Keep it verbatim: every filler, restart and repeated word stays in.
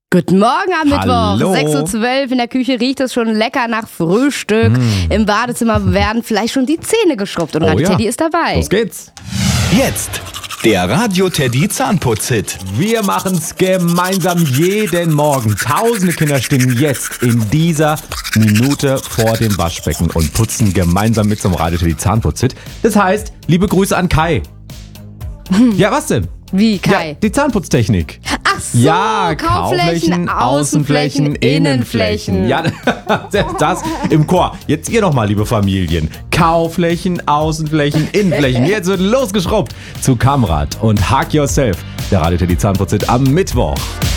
Guten Morgen am Mittwoch, Hallo. sechs Uhr zwölf. In der Küche riecht es schon lecker nach Frühstück. Mm. Im Badezimmer werden vielleicht schon die Zähne geschrubbt und Oh Radio ja. Teddy ist dabei. Los geht's. Jetzt der Radio Teddy Zahnputz-Hit. Wir machen's gemeinsam jeden Morgen. Tausende Kinder stehen jetzt in dieser Minute vor dem Waschbecken und putzen gemeinsam mit zum Radio Teddy Zahnputz-Hit. Das heißt, liebe Grüße an Kai. Ja, was denn? Wie, Kai? Ja, die Zahnputztechnik. Ach so, Ja, Kauflächen, Außenflächen, Innenflächen. Ja, selbst das im Chor. Jetzt ihr nochmal, liebe Familien. Kaufflächen, Außenflächen, Innenflächen. Jetzt wird losgeschrubbt zu Kamrat und Hack Yourself. Der Radio Teddy Zahnputz-Hit am Mittwoch.